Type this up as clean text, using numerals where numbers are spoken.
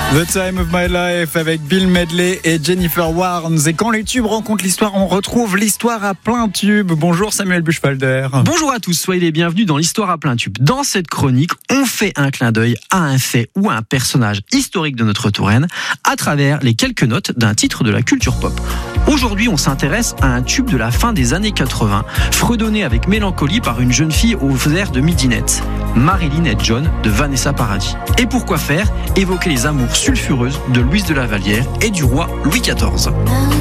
The Time of My Life avec Bill Medley et Jennifer Warnes. Et quand les tubes rencontrent l'histoire, on retrouve l'histoire à plein tube. Bonjour Samuel Buchwalder. Bonjour à tous, soyez les bienvenus dans l'histoire à plein tube. Dans cette chronique, on fait un clin d'œil à un fait ou à un personnage historique de notre Touraine à travers les quelques notes d'un titre de la culture pop. Aujourd'hui, on s'intéresse à un tube de la fin des années 80, fredonné avec mélancolie par une jeune fille aux airs de midinette, Marilyn et John de Vanessa Paradis. Et pourquoi faire ? Évoquer les amours sulfureuses de Louise de La Vallière et du roi Louis XIV.